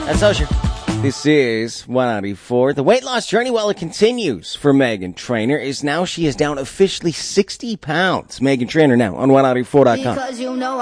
That's Usher. This is 194. The weight loss journey, while it continues for Meghan Trainor, she is down officially 60 pounds. Meghan Trainor now on 194.com.